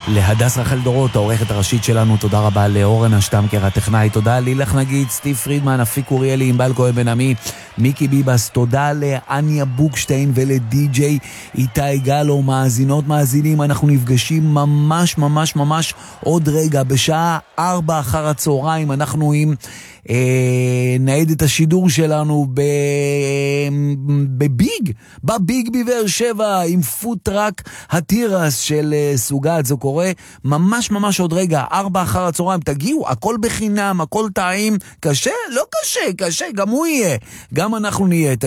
להדס רחל דורות, העורכת הראשית שלנו, תודה רבה לאורן השטמקר הטכנאי, תודה לילך נגיד, סטיב פרידמן, אפיק אוריאלי, ענבל כהן בן עמי, מיקי ביבס, תודה לאניה בוקשטיין ולדי-ג'יי איתי גלו. מאזינות מאזינים, אנחנו נפגשים ממש ממש ממש עוד רגע בשעה 4 אחר הצהריים, אנחנו עם נעד את השידור שלנו בביג בבאר שבע עם פוטראק הטירס של סוגת. זה קורה ממש ממש עוד רגע 4 אחר הצהריים, תגיעו, הכל בחינם, הכל טעים, קשה? לא קשה, קשה, גם הוא יהיה, גם אנחנו נהיה.